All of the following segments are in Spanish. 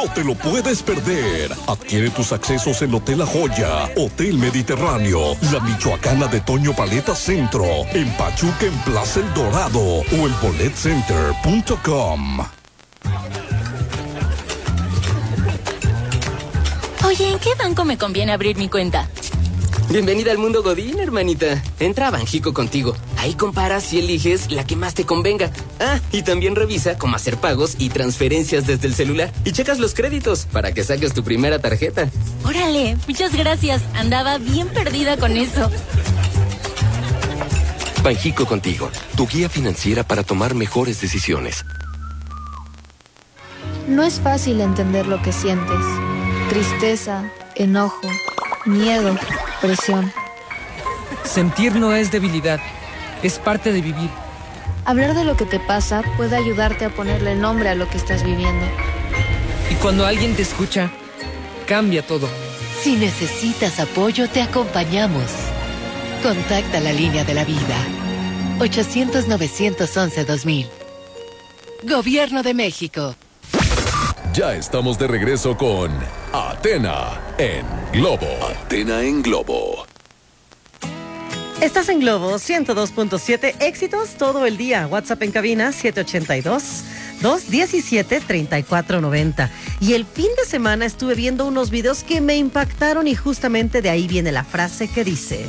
te lo puedes perder. Adquiere tus accesos en Hotel La Joya, Hotel Mediterráneo, La Michoacana de Toño Paleta Centro, en Pachuca en Plaza El Dorado o en boletcenter.com. Oye, ¿en qué banco me conviene abrir mi cuenta? Bienvenida al mundo Godín, hermanita. Entra a Banjico Contigo. Ahí comparas y eliges la que más te convenga. Ah, y también revisa cómo hacer pagos y transferencias desde el celular. Y checas los créditos para que saques tu primera tarjeta. Órale, muchas gracias. Andaba bien perdida con eso. Banjico Contigo, tu guía financiera para tomar mejores decisiones. No es fácil entender lo que sientes. Tristeza, enojo, miedo, presión. Sentir no es debilidad, es parte de vivir. Hablar de lo que te pasa puede ayudarte a ponerle nombre a lo que estás viviendo. Y cuando alguien te escucha, cambia todo. Si necesitas apoyo, te acompañamos. Contacta la línea de la vida. 800-911-2000. Gobierno de México. Ya estamos de regreso con Atena en Globo. Atena en Globo. Estás en Globo 102.7, éxitos todo el día. WhatsApp en cabina 782-217-3490. Y el fin de semana estuve viendo unos videos que me impactaron y justamente de ahí viene la frase que dice: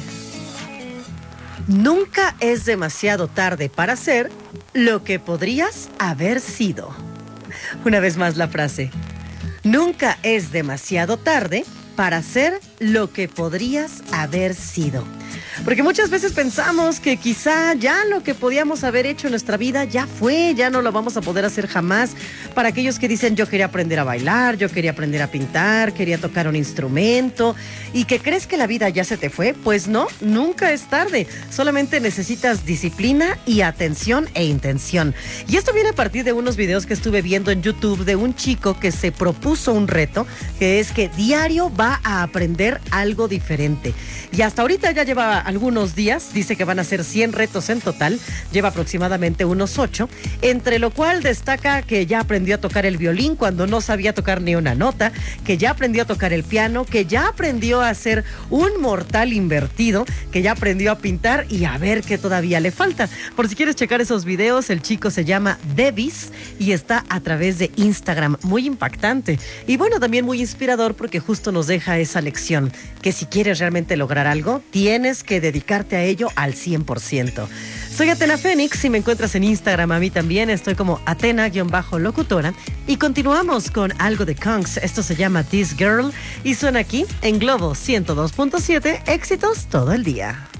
nunca es demasiado tarde para ser lo que podrías haber sido. Una vez más la frase: nunca es demasiado tarde para ser lo que podrías haber sido. Porque muchas veces pensamos que quizá ya lo que podíamos haber hecho en nuestra vida ya fue, ya no lo vamos a poder hacer jamás. Para aquellos que dicen: yo quería aprender a bailar, yo quería aprender a pintar, quería tocar un instrumento, y que crees que la vida ya se te fue, pues no, nunca es tarde. Solamente necesitas disciplina y atención e intención. Y esto viene a partir de unos videos que estuve viendo en YouTube de un chico que se propuso un reto, que es que diario va a aprender algo diferente. Y hasta ahorita ya lleva algunos días, dice que van a ser 100 retos en total, lleva aproximadamente unos 8, entre lo cual destaca que ya aprendió a tocar el violín cuando no sabía tocar ni una nota, que ya aprendió a tocar el piano, que ya aprendió a hacer un mortal invertido, que ya aprendió a pintar y a ver qué todavía le falta. Por si quieres checar esos videos, el chico se llama Devis y está a través de Instagram. Muy impactante y bueno, también muy inspirador porque justo nos deja esa lección, que si quieres realmente lograr algo, tienes que dedicarte a ello al 100%. Soy Atena Fénix y me encuentras en Instagram a mí también. Estoy como Atena-locutora y continuamos con algo de Kongs. Esto se llama This Girl y suena aquí en Globo 102.7, éxitos todo el día.